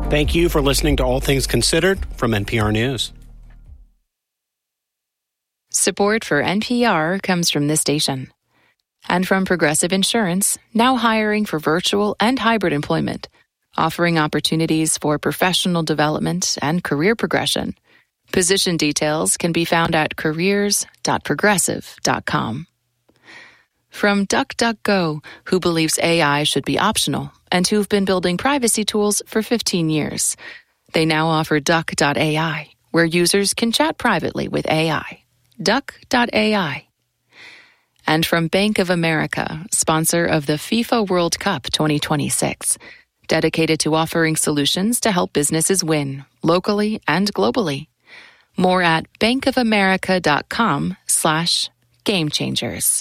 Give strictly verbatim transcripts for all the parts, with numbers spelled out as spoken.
Thank you for listening to All Things Considered from N P R News. Support for N P R comes from this station and from Progressive Insurance, now hiring for virtual and hybrid employment, offering opportunities for professional development and career progression. Position details can be found at careers dot progressive dot com. From DuckDuckGo, who believes A I should be optional and who've been building privacy tools for fifteen years. They now offer Duck dot A I, where users can chat privately with A I. Duck dot A I. And from Bank of America, sponsor of the FIFA World Cup twenty twenty-six, dedicated to offering solutions to help businesses win, locally and globally. More at bankofamerica.com slash game changers.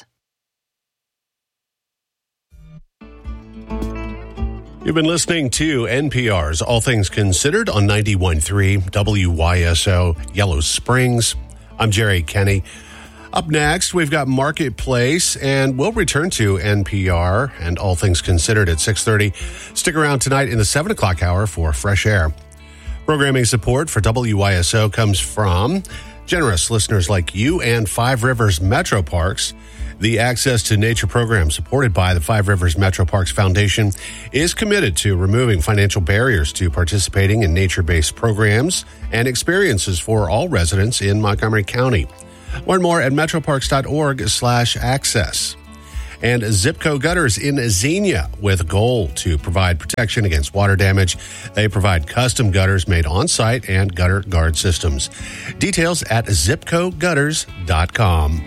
You've been listening to N P R's All Things Considered on ninety-one point three W Y S O Yellow Springs. I'm Jerry Kenny. Up next, we've got Marketplace, and we'll return to N P R and All Things Considered at six thirty. Stick around tonight in the seven o'clock hour for Fresh Air. Programming support for W Y S O comes from generous listeners like you and Five Rivers Metro Parks. The Access to Nature program supported by the Five Rivers Metro Parks Foundation is committed to removing financial barriers to participating in nature-based programs and experiences for all residents in Montgomery County. Learn more at metroparks.org slash access. And Zipco Gutters in Xenia with a goal to provide protection against water damage. They provide custom gutters made on-site and gutter guard systems. Details at zipco gutters dot com.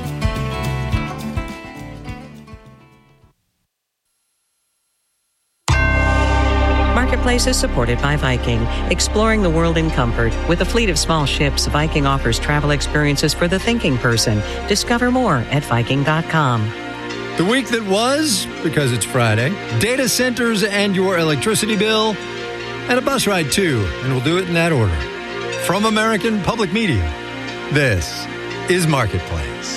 Marketplace is supported by Viking, exploring the world in comfort. With a fleet of small ships, Viking offers travel experiences for the thinking person. Discover more at viking dot com. The week that was, because it's Friday, data centers and your electricity bill, and a bus ride too, and we'll do it in that order. From American Public Media, this is Marketplace.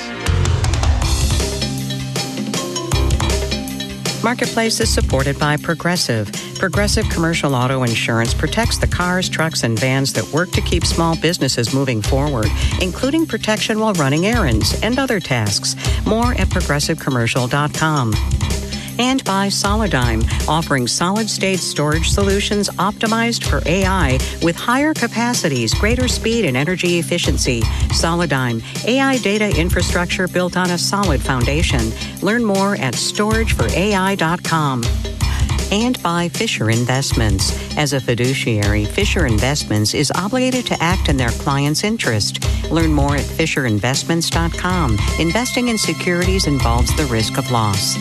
Marketplace is supported by Progressive. Progressive Commercial Auto Insurance protects the cars, trucks, and vans that work to keep small businesses moving forward, including protection while running errands and other tasks. More at progressive commercial dot com. And by Solidigm, offering solid-state storage solutions optimized for A I with higher capacities, greater speed, and energy efficiency. Solidigm, A I data infrastructure built on a solid foundation. Learn more at storage for A I dot com. And by Fisher Investments. As a fiduciary, Fisher Investments is obligated to act in their client's interest. Learn more at fisher investments dot com. Investing in securities involves the risk of loss.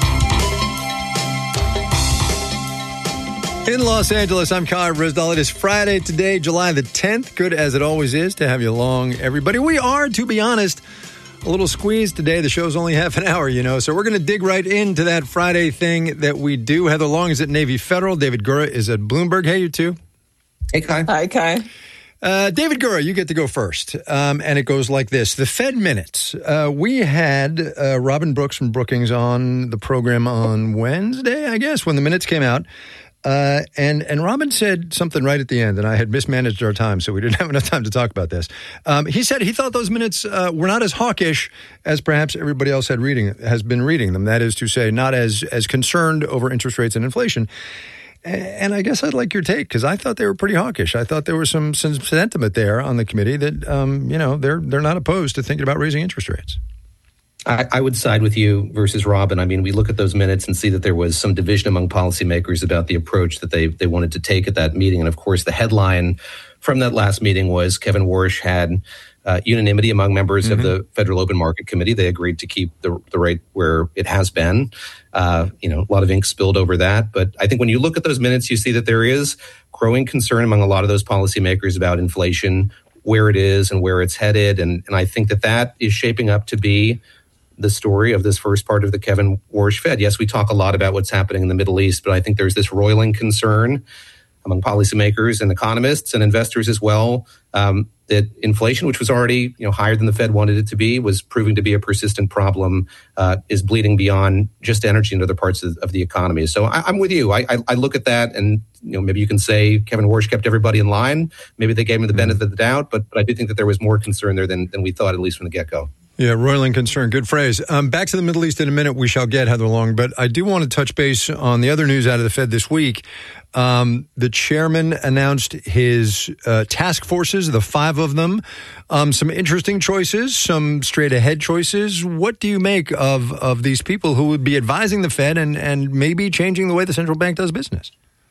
In Los Angeles, I'm Kyle Risdall. It is Friday today, July the tenth. Good as it always is to have you along, everybody. We are, to be honest, a little squeezed today. The show's only half an hour, you know, so we're going to dig right into that Friday thing that we do. Heather Long is at Navy Federal. David Gura is at Bloomberg. Hey, you two. Hey, Kai. Hi, Kai. Uh, David Gura, you get to go first. Um, and it goes like this. The Fed Minutes. Uh, we had uh, Robin Brooks from Brookings on the program on Wednesday, I guess, when the minutes came out. Uh, and, and Robin said something right at the end, and I had mismanaged our time, so we didn't have enough time to talk about this. Um, he said he thought those minutes uh, were not as hawkish as perhaps everybody else had reading has been reading them. That is to say, not as, as concerned over interest rates and inflation. And I guess I'd like your take, because I thought they were pretty hawkish. I thought there was some, some sentiment there on the committee that, um, you know, they're they're not opposed to thinking about raising interest rates. I, I would side with you versus Robin. I mean, we look at those minutes and see that there was some division among policymakers about the approach that they they wanted to take at that meeting. And of course, the headline from that last meeting was Kevin Warsh had uh, unanimity among members mm-hmm. of the Federal Open Market Committee. They agreed to keep the, the rate where it has been. Uh, you know, a lot of ink spilled over that. But I think when you look at those minutes, you see that there is growing concern among a lot of those policymakers about inflation, where it is and where it's headed. And, and I think that that is shaping up to be the story of this first part of the Kevin Warsh Fed. Yes, we talk a lot about what's happening in the Middle East, but I think there's this roiling concern among policymakers and economists and investors as well, um, that inflation, which was already you know higher than the Fed wanted it to be, was proving to be a persistent problem, uh, is bleeding beyond just energy into other parts of, of the economy. So I, I'm with you. I, I, I look at that, and you know maybe you can say Kevin Warsh kept everybody in line. Maybe they gave him the benefit of the doubt, but, but I do think that there was more concern there than, than we thought, at least from the get-go. Yeah, roiling concern. Good phrase. Um, back to the Middle East in a minute. We shall get Heather Long, but I do want to touch base on the other news out of the Fed this week. Um, the chairman announced his uh, task forces, the five of them. Um, some interesting choices, some straight ahead choices. What do you make of of these people who would be advising the Fed and, and maybe changing the way the central bank does business?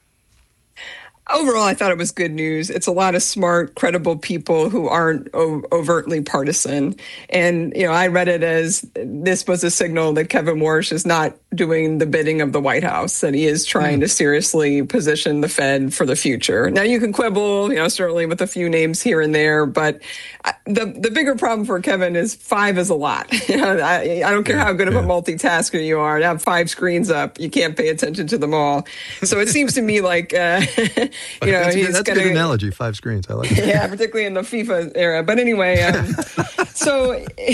Overall, I thought it was good news. It's a lot of smart, credible people who aren't o- overtly partisan. And, you know, I read it as this was a signal that Kevin Warsh is not doing the bidding of the White House, that he is trying mm. to seriously position the Fed for the future. Now, you can quibble, you know, certainly with a few names here and there, but the the bigger problem for Kevin is five is a lot. You know, I, I don't care how good of a multitasker you are. To have five screens up, you can't pay attention to them all. So it seems to me like... Uh, You know, that's he's good, that's gonna, a good analogy, five screens. I like it. Yeah, particularly in the FIFA era. But anyway, um, so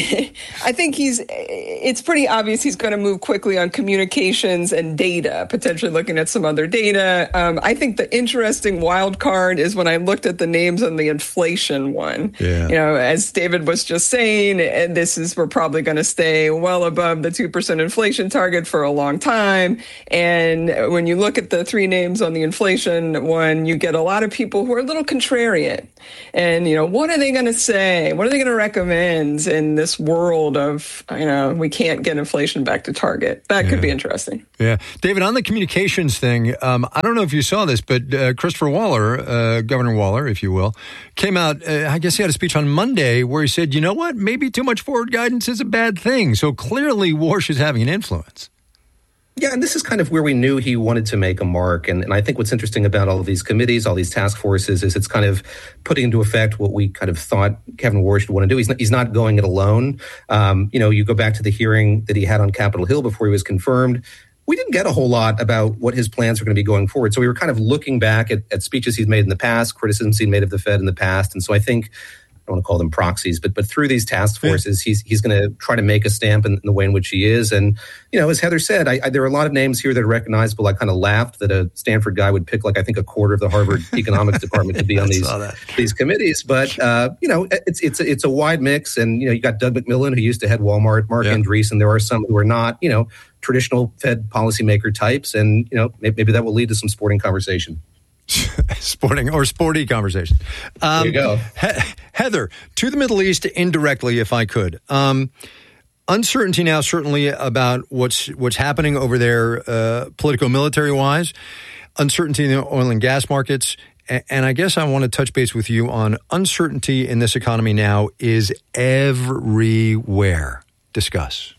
I think he's, it's pretty obvious he's going to move quickly on communications and data, potentially looking at some other data. Um, I think the interesting wild card is when I looked at the names on the inflation one. Yeah. You know, as David was just saying, and this is, we're probably going to stay well above the two percent inflation target for a long time. And when you look at the three names on the inflation one, you get a lot of people who are a little contrarian. And, you know, what are they going to say? What are they going to recommend in this world of, you know, we can't get inflation back to target? That yeah. could be interesting. Yeah. David, on the communications thing, um, I don't know if you saw this, but uh, Christopher Waller, uh, Governor Waller, if you will, came out, uh, I guess he had a speech on Monday where he said, you know what, maybe too much forward guidance is a bad thing. So clearly Warsh is having an influence. Yeah, and this is kind of where we knew he wanted to make a mark. And, and I think what's interesting about all of these committees, all these task forces, is it's kind of putting into effect what we kind of thought Kevin Warsh would want to do. He's not, he's not going it alone. Um, you know, you go back to the hearing that he had on Capitol Hill before he was confirmed. We didn't get a whole lot about what his plans were going to be going forward. So we were kind of looking back at, at speeches he's made in the past, criticisms he'd made of the Fed in the past. And so I think, I don't want to call them proxies, but but through these task forces, yeah. he's he's going to try to make a stamp in, in the way in which he is. And, you know, as Heather said, I, I, there are a lot of names here that are recognizable. I kind of laughed that a Stanford guy would pick, like, I think a quarter of the Harvard economics department to be on these these committees. But, uh, you know, it's it's a, it's a wide mix. And, you know, you got Doug McMillan, who used to head Walmart, Mark yeah. Andreessen. There are some who are not, you know, traditional Fed policymaker types. And, you know, maybe, maybe that will lead to some sporting conversation. Sporting or sporty conversation. Um, there you go. He- Heather, to the Middle East indirectly, if I could. Um, uncertainty now, certainly, about what's what's happening over there, uh, politico-military wise. Uncertainty in the oil and gas markets. And, and I guess I want to touch base with you on uncertainty in this economy now is everywhere. Discuss.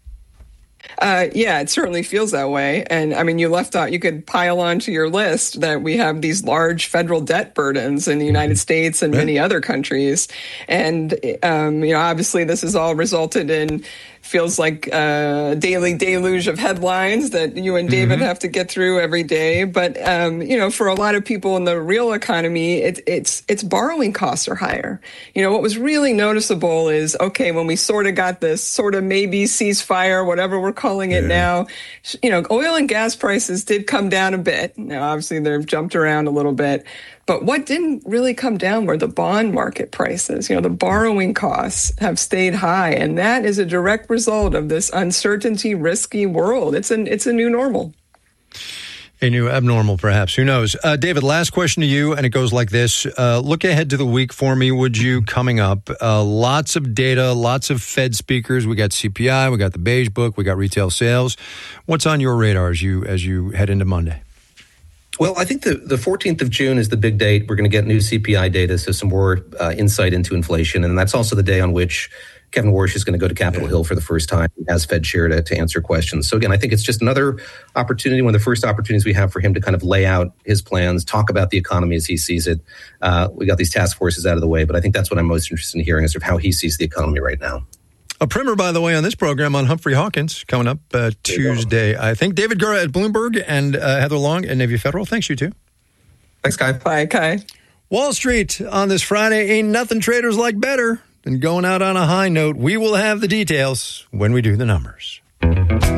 Uh, yeah, it certainly feels that way. And I mean, you left out, you could pile onto your list that we have these large federal debt burdens in the United States and many other countries. And, um, you know, obviously this has all resulted in, feels like a daily deluge of headlines that you and David mm-hmm. have to get through every day. But, um, you know, for a lot of people in the real economy, it, it's it's borrowing costs are higher. You know, what was really noticeable is, okay, when we sort of got this sort of maybe ceasefire, whatever we're calling it yeah. now, you know, oil and gas prices did come down a bit. Now, obviously, they've jumped around a little bit. But what didn't really come down were the bond market prices. You know, the borrowing costs have stayed high, and that is a direct result of this uncertainty, risky world. It's an it's a new normal. A new abnormal, perhaps. Who knows? Uh, David, last question to you, and it goes like this. Uh, look ahead to the week for me, would you, coming up. Uh, lots of data, lots of Fed speakers. We got C P I, we got the Beige Book, we got retail sales. What's on your radar as you as you head into Monday? Well, I think the, the fourteenth of June is the big date. We're going to get new C P I data, so some more uh, insight into inflation. And that's also the day on which Kevin Warsh is going to go to Capitol Hill for the first time as Fed chair to, to answer questions. So again, I think it's just another opportunity, one of the first opportunities we have for him to kind of lay out his plans, talk about the economy as he sees it. Uh, we got these task forces out of the way, but I think that's what I'm most interested in hearing is sort of how he sees the economy right now. A primer, by the way, on this program on Humphrey Hawkins coming up uh, Tuesday, I think. David Gura at Bloomberg and uh, Heather Long at Navy Federal. Thanks, you two. Thanks, Kai. Bye, Kai. Wall Street on this Friday. Ain't nothing traders like better than going out on a high note. We will have the details when we do the numbers.